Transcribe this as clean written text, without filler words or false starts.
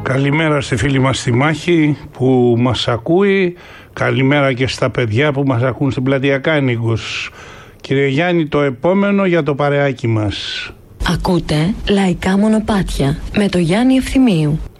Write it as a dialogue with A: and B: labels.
A: Καλημέρα στη φίλη μας στη Μάχη που μας ακούει. Καλημέρα και στα παιδιά που μας ακούν στην πλατεία Κάνικος. Κύριε Γιάννη, το επόμενο για το παρεάκι μας.
B: Ακούτε Λαϊκά Μονοπάτια με το Γιάννη Ευθυμίου.